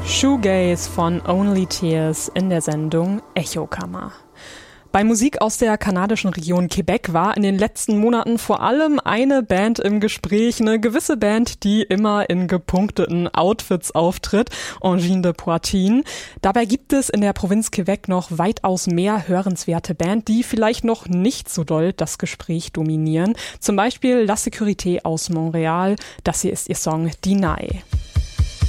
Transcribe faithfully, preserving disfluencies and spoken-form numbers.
Shoegaze von Only Tears in der Sendung Echokammer. Bei Musik aus der kanadischen Region Quebec war in den letzten Monaten vor allem eine Band im Gespräch, eine gewisse Band, die immer in gepunkteten Outfits auftritt, Engine de Poitrine. Dabei gibt es in der Provinz Quebec noch weitaus mehr hörenswerte Band, die vielleicht noch nicht so doll das Gespräch dominieren. Zum Beispiel La Sécurité aus Montreal, das hier ist ihr Song Deny.